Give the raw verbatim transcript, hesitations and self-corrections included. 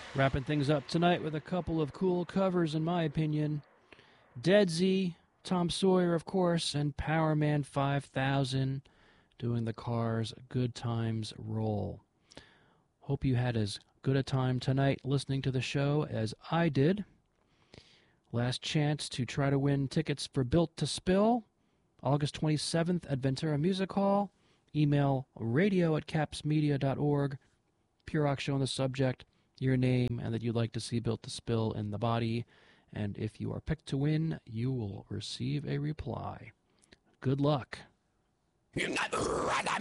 Wrapping things up tonight with a couple of cool covers, in my opinion. Dead Z, Tom Sawyer, of course, and Power Man five thousand doing the Cars' Good Times Roll. Hope you had as good a time tonight listening to the show as I did. Last chance to try to win tickets for Built to Spill, August twenty-seventh at Ventura Music Hall. Email radio at capsmedia dot org. Pure Rock Show on the subject, your name, and that you'd like to see Built to Spill in the body. And if you are picked to win, you will receive a reply. Good luck.